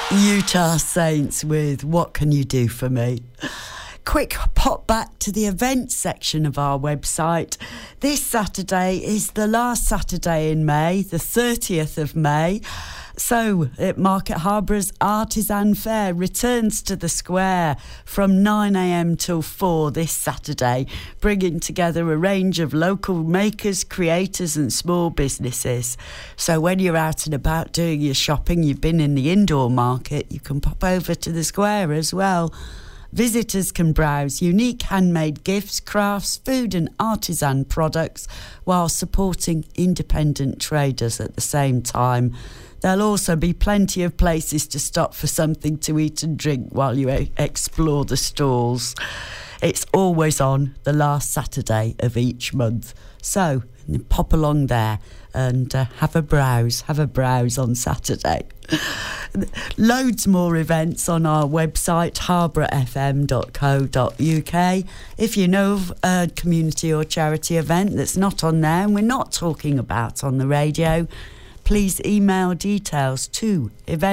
Utah Saints with What Can You Do For Me? Quick pop back to the events section of our website. This Saturday is the last Saturday in May, the 30th of May. So, Market Harbour's Artisan Fair returns to the square from 9 a.m. till 4 this Saturday, bringing together a range of local makers, creators and small businesses. So when you're out and about doing your shopping, you've been in the indoor market, you can pop over to the square as well. Visitors can browse unique handmade gifts, crafts, food and artisan products while supporting independent traders at the same time. There'll also be plenty of places to stop for something to eat and drink while you explore the stalls. It's always on the last Saturday of each month. So pop along there and have a browse on Saturday. Loads more events on our website, harbourfm.co.uk. If you know of a community or charity event that's not on there and we're not talking about on the radio, please email details to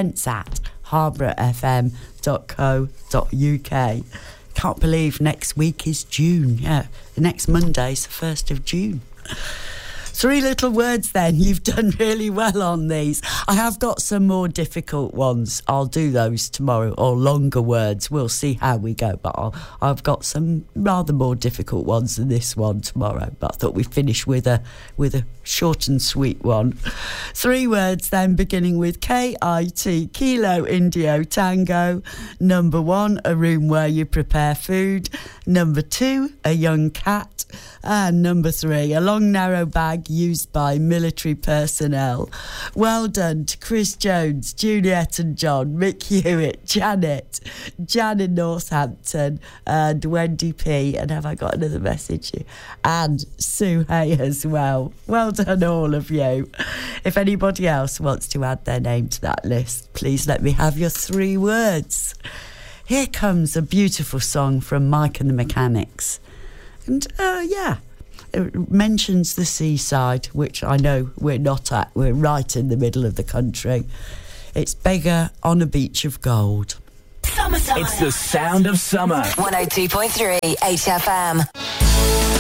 events@harbourfm.co.uk. Can't believe next week is June. Yeah, next Monday's the 1st of June. 3 little words then. You've done really well on these. I have got some more difficult ones. I'll do those tomorrow, or longer words. We'll see how we go. But I've got some rather more difficult ones than this one tomorrow. But I thought we'd finish with a short and sweet one. 3 words then, beginning with KIT, Kilo Indio Tango. Number 1, a room where you prepare food. Number 2, a young cat. And number 3, a long narrow bag used by military personnel. Well done to Chris Jones, Juliet and John, Mick Hewitt, Janet, Jan in Northampton, and Wendy P. And have I got another message here? And Sue Hay as well. Well done, all of you. If anybody else wants to add their name to that list, please let me have your 3 words. Here comes a beautiful song from Mike and the Mechanics. And, it mentions the seaside, which I know we're not at. We're right in the middle of the country. It's Beggar on a Beach of Gold. Summertime. It's the sound of summer. 102.3 HFM.